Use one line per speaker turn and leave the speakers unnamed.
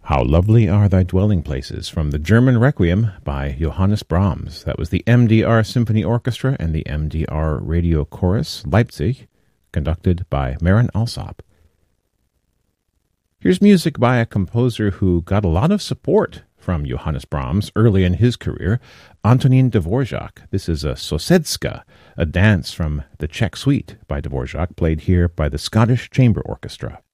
How Lovely Are Thy Dwelling Places from the German Requiem by Johannes Brahms. That was the MDR Symphony Orchestra and the MDR Radio Chorus, Leipzig, conducted by Marin Alsop. Here's music by a composer who got a lot of support from Johannes Brahms early in his career, Antonín Dvořák. This is a Sosedska, a dance from the Czech Suite by Dvořák, played here by the Scottish Chamber Orchestra.